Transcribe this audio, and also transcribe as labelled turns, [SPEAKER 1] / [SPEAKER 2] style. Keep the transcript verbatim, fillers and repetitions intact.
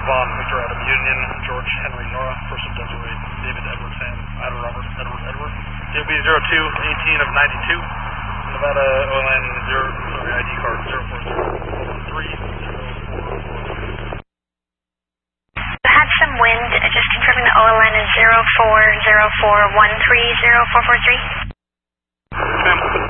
[SPEAKER 1] Vaughn, Victor Adam Union, George Henry Nora, Person Desiree, David Edward Sam, Ida Robert, Edward Edward. K B zero two eighteen of ninety-two, Nevada O L N zero, sorry, I D card zero four zero one three zero four four three.
[SPEAKER 2] You had some wind, just confirming the O L N is zero four zero four one three zero four four three.
[SPEAKER 1] Ma'am.